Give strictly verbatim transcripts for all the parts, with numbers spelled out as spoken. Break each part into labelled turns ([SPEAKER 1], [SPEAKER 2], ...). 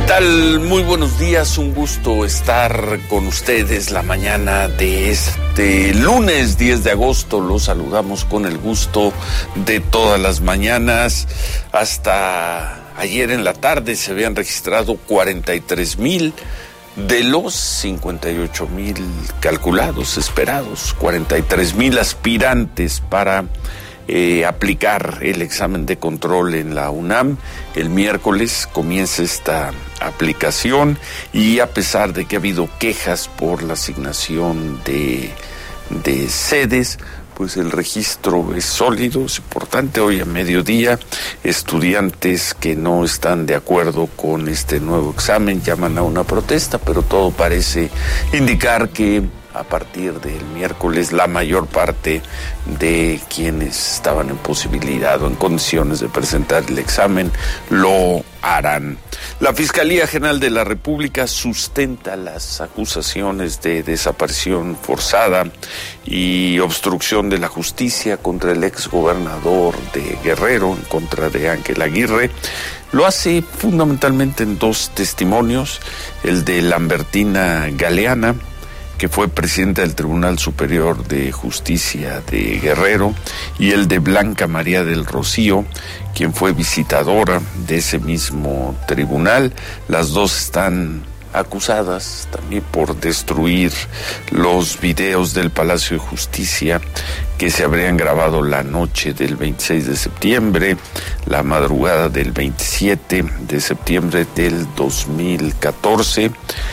[SPEAKER 1] tal? Muy buenos días, un gusto estar con ustedes la mañana de este lunes diez de agosto. Los saludamos con el gusto de todas las mañanas. Hasta ayer en la tarde se habían registrado cuarenta y tres mil de los cincuenta y ocho mil calculados, esperados, cuarenta y tres mil aspirantes para Eh, aplicar el examen de control en la UNAM. El miércoles comienza esta aplicación y a pesar de que ha habido quejas por la asignación de, de sedes, pues el registro es sólido, es importante. Hoy a mediodía, estudiantes que no están de acuerdo con este nuevo examen llaman a una protesta, pero todo parece indicar que a partir del miércoles la mayor parte de quienes estaban en posibilidad o en condiciones de presentar el examen lo harán. La Fiscalía General de la República sustenta las acusaciones de desaparición forzada y obstrucción de la justicia contra el exgobernador de Guerrero, en contra de Ángel Aguirre. Lo hace fundamentalmente en dos testimonios, el de Lambertina Galeana, que fue presidenta del Tribunal Superior de Justicia de Guerrero, y el de Blanca María del Rocío, quien fue visitadora de ese mismo tribunal. Las dos están acusadas también por destruir los videos del Palacio de Justicia que se habrían grabado la noche del veintiséis de septiembre, la madrugada del veintisiete de septiembre del dos mil catorce,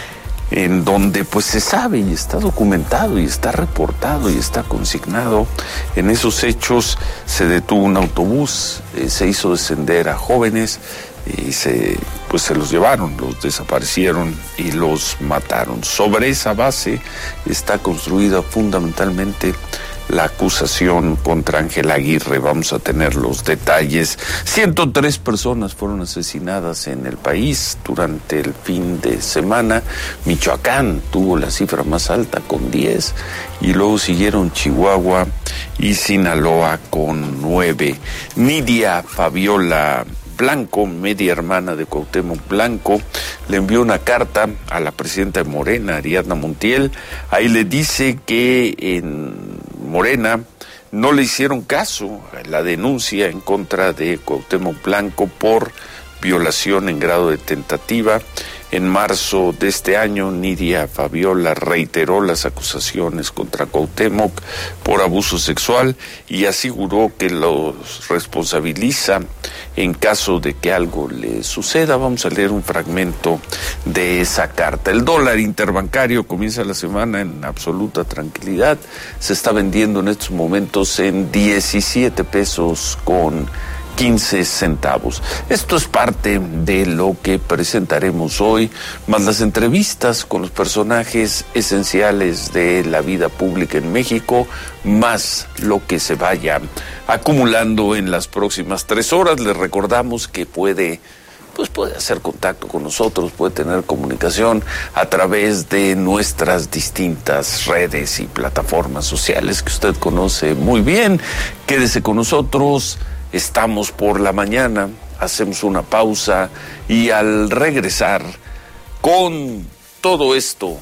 [SPEAKER 1] en donde pues se sabe y está documentado y está reportado y está consignado. En esos hechos se detuvo un autobús, eh, se hizo descender a jóvenes y se pues se los llevaron, los desaparecieron y los mataron. Sobre esa base está construida fundamentalmente la acusación contra Ángel Aguirre. Vamos a tener los detalles. ciento tres personas fueron asesinadas en el país durante el fin de semana. Michoacán tuvo la cifra más alta con diez y luego siguieron Chihuahua y Sinaloa con nueve. Nidia Fabiola Blanco, media hermana de Cuauhtémoc Blanco, le envió una carta a la presidenta de Morena, Ariadna Montiel. Ahí le dice que en Morena no le hicieron caso a la denuncia en contra de Cuauhtémoc Blanco por violación en grado de tentativa. En marzo de este año, Nidia Fabiola reiteró las acusaciones contra Cuauhtémoc por abuso sexual y aseguró que los responsabiliza en caso de que algo le suceda. Vamos a leer un fragmento de esa carta. El dólar interbancario comienza la semana en absoluta tranquilidad. Se está vendiendo en estos momentos en diecisiete pesos con quince centavos. Esto es parte de lo que presentaremos hoy, más las entrevistas con los personajes esenciales de la vida pública en México, más lo que se vaya acumulando en las próximas tres horas. Les recordamos que puede pues puede hacer contacto con nosotros, puede tener comunicación a través de nuestras distintas redes y plataformas sociales que usted conoce muy bien. Quédese con nosotros. Estamos por la mañana, hacemos una pausa y al regresar con todo esto,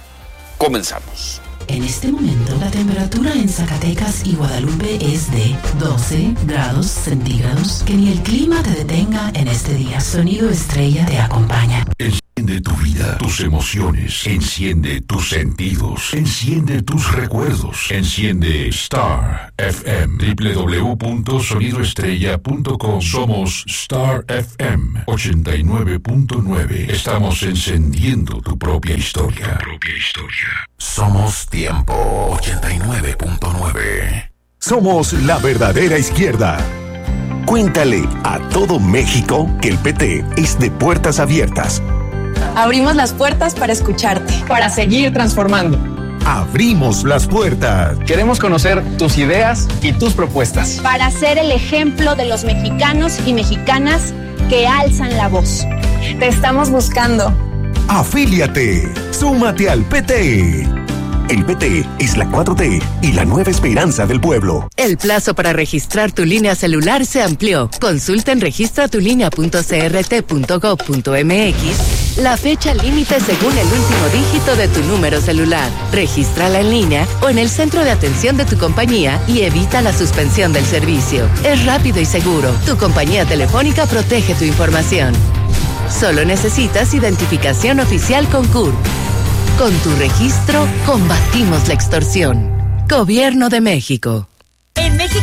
[SPEAKER 1] comenzamos.
[SPEAKER 2] En este momento, la temperatura en Zacatecas y Guadalupe es de doce grados centígrados. Que ni el clima te detenga en este día. Sonido Estrella te acompaña.
[SPEAKER 3] Enciende tu vida, tus emociones, enciende tus sentidos, enciende tus recuerdos, enciende Star F M, doble u doble u doble u punto sonido estrella punto com. Somos Star F M ochenta y nueve punto nueve. Estamos encendiendo tu propia historia. Tu propia historia. Somos Tiempo ochenta y nueve punto nueve.
[SPEAKER 4] Somos la verdadera izquierda. Cuéntale a todo México que el P T es de puertas abiertas.
[SPEAKER 5] Abrimos las puertas para escucharte,
[SPEAKER 6] para seguir transformando.
[SPEAKER 4] Abrimos las puertas.
[SPEAKER 6] Queremos conocer tus ideas y tus propuestas.
[SPEAKER 5] Para ser el ejemplo de los mexicanos y mexicanas que alzan la voz. Te estamos buscando.
[SPEAKER 4] Afíliate. Súmate al P T. El P T es la cuatro T y la nueva esperanza del pueblo.
[SPEAKER 7] El plazo para registrar tu línea celular se amplió. Consulta en registratulínea punto c r t punto gov punto m x la fecha límite según el último dígito de tu número celular. Regístrala en línea o en el centro de atención de tu compañía y evita la suspensión del servicio. Es rápido y seguro. Tu compañía telefónica protege tu información. Solo necesitas identificación oficial con C U R P. Con tu registro, combatimos la extorsión. Gobierno de México.